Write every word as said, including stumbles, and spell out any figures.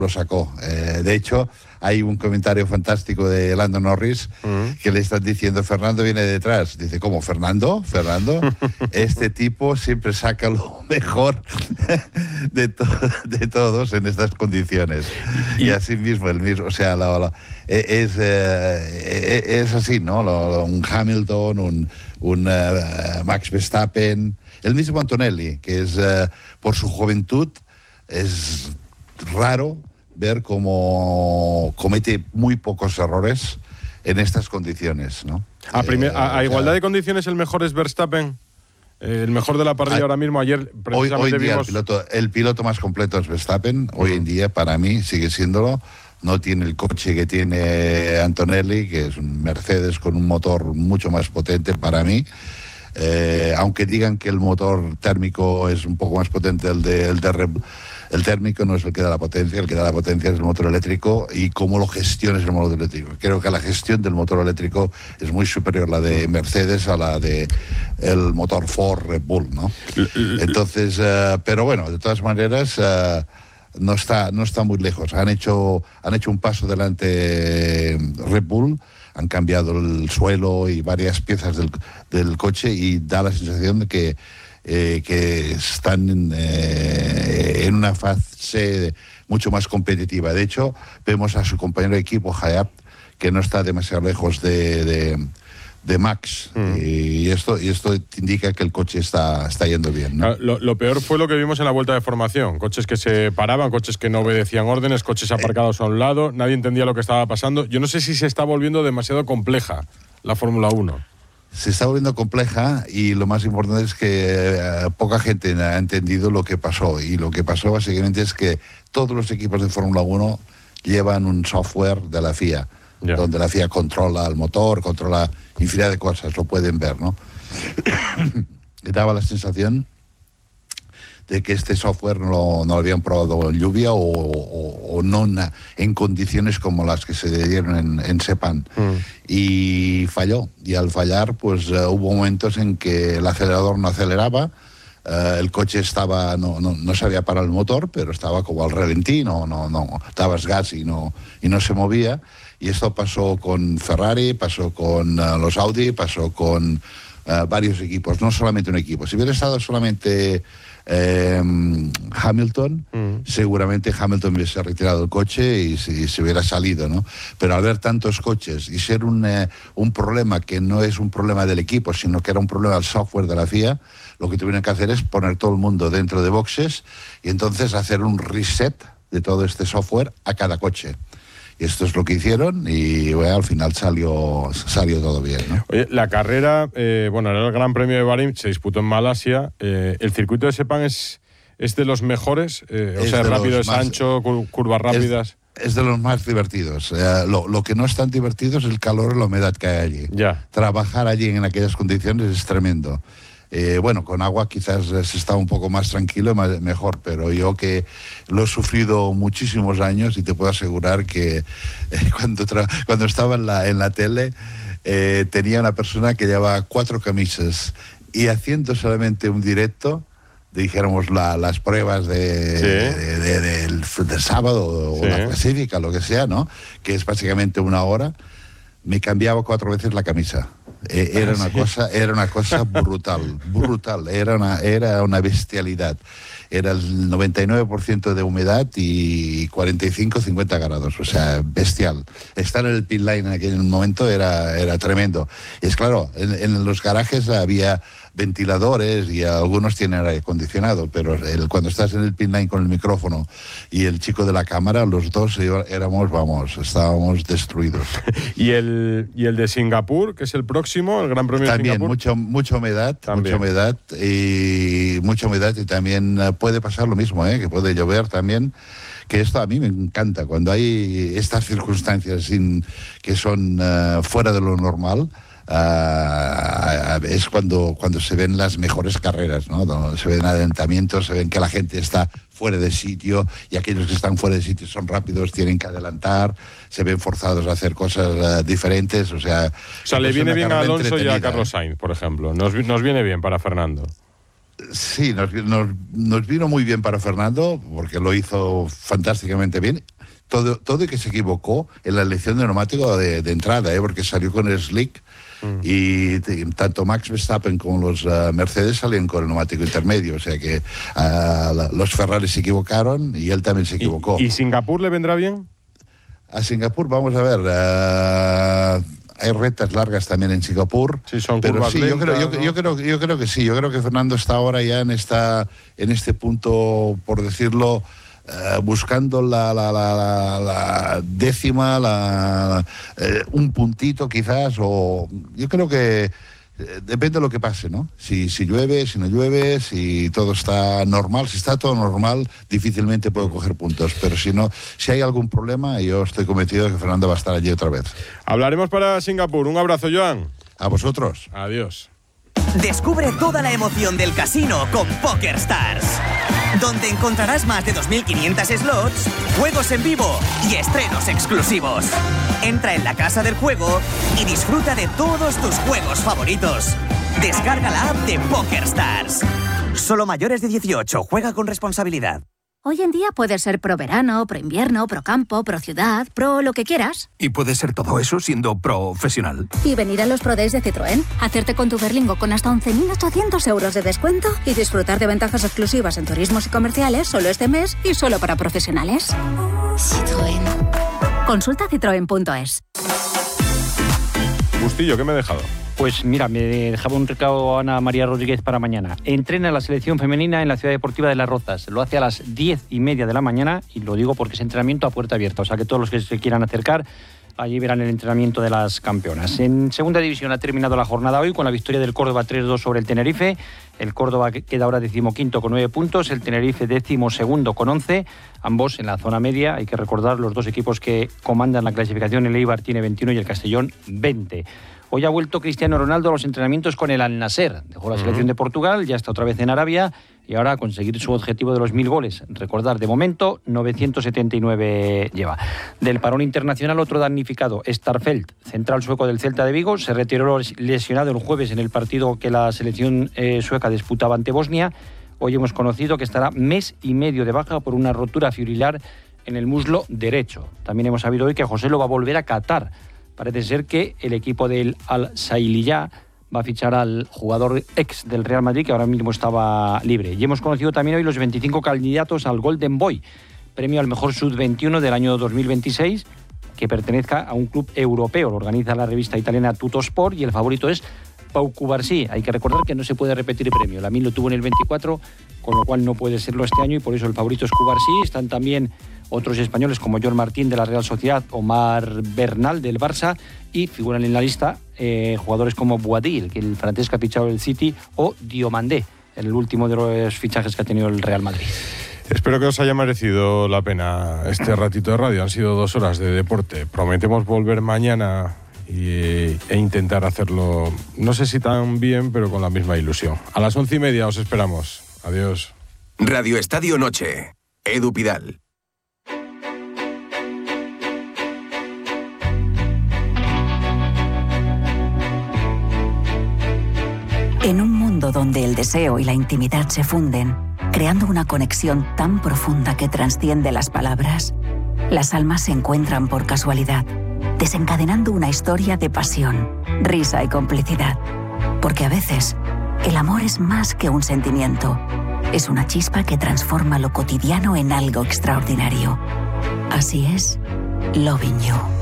lo sacó. Eh, de hecho, hay un comentario fantástico de Lando Norris uh-huh. que le están diciendo, Fernando viene detrás. Dice, ¿cómo? ¿Fernando? ¿Fernando? Este tipo siempre saca lo mejor de, to- de todos en estas condiciones. Y, y así mismo, el mismo, o sea, lo, lo, es, eh, es así, ¿no? Lo, lo, un Hamilton, un, un uh, Max Verstappen, el mismo Antonelli, que es, uh, por su juventud, es raro ver cómo comete muy pocos errores en estas condiciones, ¿no? A, primer, eh, a, a igualdad o sea, de condiciones, el mejor es Verstappen, eh, el mejor de la parrilla a, ahora mismo. Ayer precisamente hoy, hoy día vimos... el piloto, el piloto más completo es Verstappen. Uh-huh. Hoy en día, para mí, sigue siéndolo. No tiene el coche que tiene Antonelli, que es un Mercedes con un motor mucho más potente para mí. Eh, aunque digan que el motor térmico es un poco más potente el de, el de Red Bull, el térmico no es el que da la potencia, el que da la potencia es el motor eléctrico y cómo lo gestiones el motor eléctrico. Creo que la gestión del motor eléctrico es muy superior a la de Mercedes a la de el motor Ford Red Bull, ¿no? Entonces, uh, pero bueno, de todas maneras, uh, no está, no está muy lejos. Han hecho, han hecho un paso delante Red Bull, han cambiado el suelo y varias piezas del, del coche y da la sensación de que Eh, que están en, eh, en una fase mucho más competitiva. De hecho, vemos a su compañero de equipo, Hayat, que no está demasiado lejos de, de, de Max. Mm. Y, esto, y esto indica que el coche está, está yendo bien, ¿no? Lo, lo peor fue lo que vimos en la vuelta de formación. Coches que se paraban, coches que no obedecían órdenes, coches aparcados a un lado, nadie entendía lo que estaba pasando. Yo no sé si se está volviendo demasiado compleja la Fórmula uno. Se está volviendo compleja y lo más importante es que eh, poca gente ha entendido lo que pasó. Y lo que pasó básicamente es que todos los equipos de Fórmula uno llevan un software de la F I A, yeah. donde la F I A controla el motor, controla infinidad de cosas, lo pueden ver, ¿no? Me daba la sensación de que este software no lo, no lo habían probado en lluvia o, o, o no na, en condiciones como las que se dieron en, en Sepang. Mm. Y falló. Y al fallar, pues uh, hubo momentos en que el acelerador no aceleraba, uh, el coche estaba, no, no, no sabía parar el motor, pero estaba como al ralentí, no, no, no, dabas gas y no, y no se movía. Y esto pasó con Ferrari, pasó con uh, los Audi, pasó con uh, varios equipos, no solamente un equipo. Si hubiera estado solamente Eh, Hamilton, mm. seguramente Hamilton hubiese retirado el coche y se, y se hubiera salido, ¿no? Pero al ver tantos coches y ser un, eh, un problema que no es un problema del equipo, sino que era un problema del software de la F I A, lo que tuvieron que hacer es poner todo el mundo dentro de boxes y entonces hacer un reset de todo este software a cada coche. Y esto es lo que hicieron y bueno, al final salió, salió todo bien, ¿no? Oye, la carrera, eh, bueno, era el Gran Premio de Bahrein, se disputó en Malasia. Eh, ¿El circuito de Sepang es, es de los mejores? Eh, o es sea, rápido, es más, ancho, curvas rápidas. Es, es de los más divertidos. Eh, lo, lo que no es tan divertido es el calor y la humedad que hay allí. Ya. Trabajar allí en aquellas condiciones es tremendo. Eh, bueno, con agua quizás se está un poco más tranquilo y más, mejor, pero yo que lo he sufrido muchísimos años y te puedo asegurar que eh, cuando, tra- cuando estaba en la, en la tele eh, tenía una persona que llevaba cuatro camisas y haciendo solamente un directo, dijéramos la, las pruebas de, sí. de, de, de, del, del sábado sí. o la clasifica, lo que sea, ¿no? Que es básicamente una hora, me cambiaba cuatro veces la camisa. Eh, era una cosa, era una cosa brutal, brutal, era una, era una bestialidad. Era el noventa y nueve por ciento de humedad y cuarenta y cinco, cincuenta grados, o sea, bestial. Estar en el pit line en aquel momento era, era tremendo. Y es claro, en, en los garajes había ventiladores y algunos tienen aire acondicionado, pero el, cuando estás en el pit line con el micrófono y el chico de la cámara, los dos éramos, vamos, estábamos destruidos. ¿Y el, y el de Singapur, que es el próximo, el Gran Premio también, de Singapur? Mucho, mucha humedad, también. mucha humedad y mucha humedad y también puede pasar lo mismo, ¿eh? Que puede llover también. Que esto a mí me encanta, cuando hay estas circunstancias sin, que son uh, fuera de lo normal, uh, es cuando, cuando se ven las mejores carreras, ¿no? Donde se ven adelantamientos, se ven que la gente está fuera de sitio y aquellos que están fuera de sitio son rápidos, tienen que adelantar, se ven forzados a hacer cosas uh, diferentes, o sea... O sea, le viene bien a Alonso y a Carlos Sainz, por ejemplo, nos, nos viene bien para Fernando. Sí, nos, nos, nos vino muy bien para Fernando, porque lo hizo fantásticamente bien. Todo, todo y que se equivocó en la elección de neumático de, de entrada, ¿eh? Porque salió con el slick. Mm. Y t- tanto Max Verstappen como los uh, Mercedes salieron con el neumático intermedio, o sea que uh, la, los Ferrari se equivocaron y él también se equivocó. ¿Y, y Singapur le vendrá bien? A Singapur, vamos a ver, uh, hay rectas largas también en Singapur, sí, son pero sí, lentas, yo creo, yo, ¿no? yo creo, yo creo que sí, yo creo que Fernando está ahora ya en esta, en este punto, por decirlo, Uh, buscando la, la, la, la, la décima, la, eh, un puntito quizás, o yo creo que eh, depende de lo que pase, ¿no? Si, si llueve, si no llueve, si todo está normal, si está todo normal, difícilmente puedo coger puntos, pero si no, si hay algún problema, yo estoy convencido de que Fernando va a estar allí otra vez. Hablaremos para Singapur. Un abrazo, Joan. A vosotros. Adiós. Descubre toda la emoción del casino con PokerStars, donde encontrarás más de dos mil quinientos slots, juegos en vivo y estrenos exclusivos. Entra en la casa del juego y disfruta de todos tus juegos favoritos. Descarga la app de PokerStars. Solo mayores de dieciocho. Juega con responsabilidad. Hoy en día puedes ser pro verano, pro invierno, pro campo, pro ciudad, pro lo que quieras. Y puedes ser todo eso siendo profesional. Y venir a los Pro Days de Citroën, hacerte con tu Berlingo con hasta once mil ochocientos euros de descuento y disfrutar de ventajas exclusivas en turismos y comerciales solo este mes y solo para profesionales. Citroën. Consulta citroen punto es. Bustillo, ¿qué me he dejado? Pues mira, me dejaba un recado a Ana María Rodríguez para mañana. Entrena la selección femenina en la Ciudad Deportiva de Las Rozas. Lo hace a las diez y media de la mañana y lo digo porque es entrenamiento a puerta abierta. O sea que todos los que se quieran acercar, allí verán el entrenamiento de las campeonas. En segunda división ha terminado la jornada hoy con la victoria del Córdoba tres dos sobre el Tenerife. El Córdoba queda ahora decimoquinto con nueve puntos, el Tenerife décimo segundo con once. Ambos en la zona media. Hay que recordar los dos equipos que comandan la clasificación. El Eibar tiene veintiuno y el Castellón veinte. Hoy ha vuelto Cristiano Ronaldo a los entrenamientos con el Al-Nassr. Dejó la selección de Portugal, ya está otra vez en Arabia y ahora a conseguir su objetivo de los mil goles. Recordar, de momento, novecientos setenta y nueve lleva. Del parón internacional, otro damnificado, Starfelt, central sueco del Celta de Vigo, se retiró lesionado el jueves en el partido que la selección eh, sueca disputaba ante Bosnia. Hoy hemos conocido que estará mes y medio de baja por una rotura fibrilar en el muslo derecho. También hemos sabido hoy que José lo va a volver a Qatar. Parece ser que el equipo del Al-Sailiyah va a fichar al jugador ex del Real Madrid, que ahora mismo estaba libre. Y hemos conocido también hoy los veinticinco candidatos al Golden Boy, premio al mejor sub veintiuno del año dos mil veintiséis, que pertenezca a un club europeo. Lo organiza la revista italiana Tuttosport y el favorito es Pau Cubarsí. Hay que recordar que no se puede repetir el premio. Lamine lo tuvo en el veinticuatro, con lo cual no puede serlo este año y por eso el favorito es Cubarsí. Están también otros españoles como John Martín de la Real Sociedad, Omar Bernal del Barça y figuran en la lista eh, jugadores como Boadil, que el francés que ha fichado el City, o Diomandé, el último de los fichajes que ha tenido el Real Madrid. Espero que os haya merecido la pena este ratito de radio. Han sido dos horas de deporte. Prometemos volver mañana y, e intentar hacerlo, no sé si tan bien, pero con la misma ilusión. A las once y media os esperamos. Adiós. Radio Estadio Noche. Edu Pidal. En un mundo donde el deseo y la intimidad se funden, creando una conexión tan profunda que trasciende las palabras, las almas se encuentran por casualidad, desencadenando una historia de pasión, risa y complicidad. Porque a veces, el amor es más que un sentimiento. Es una chispa que transforma lo cotidiano en algo extraordinario. Así es, Loving You.